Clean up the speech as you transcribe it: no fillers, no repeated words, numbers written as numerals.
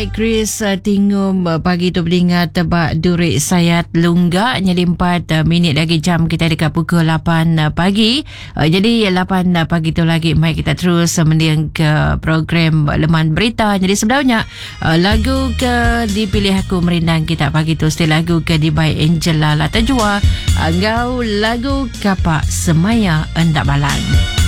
Chris tingum pagi tu beringat tebak durik sayat lunggak jadi 4 minit lagi jam kita dekat pukul 8 pagi. Jadi 8 pagi tu lagi mai kita terus mendiang ke program Leman Berita. Jadi sebenarnya lagu ke dipilih aku merindang kita pagi tu still lagu ke di by Angela Latajua. Ngau lagu kapak semaya endak balang.